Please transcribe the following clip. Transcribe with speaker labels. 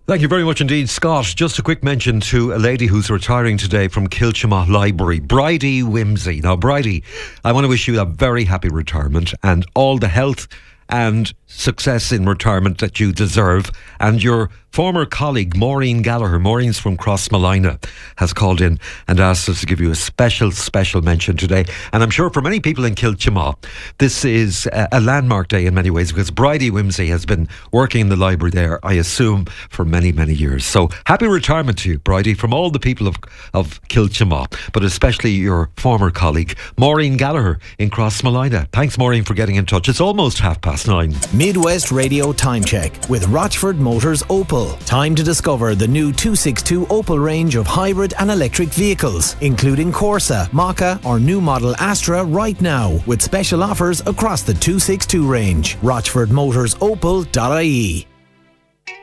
Speaker 1: Thank you very much indeed, Scott. Just a quick mention to a lady who's retiring today from Kilchama Library, Bridie Whimsy. Now, Bridie, I want to wish you a very happy retirement and all the health and success in retirement that you deserve. And your former colleague Maureen Gallagher, Maureen's from Crossmolina, has called in and asked us to give you a special mention today. And I'm sure for many people in Kilchama, this is a landmark day in many ways, because Bridie Whimsy has been working in the library there, I assume, for many years. So happy retirement to you, Bridie, from all the people of Kilchama, but especially your former colleague Maureen Gallagher in Crossmolina. Thanks, Maureen, for getting in touch. It's almost 9:30.
Speaker 2: Midwest Radio Time Check with Rochford Motors Opel. Time to discover the new 262 Opel range of hybrid and electric vehicles, including Corsa, Mokka or new model Astra right now, with special offers across the 262 range. RochfordMotorsOpel.ie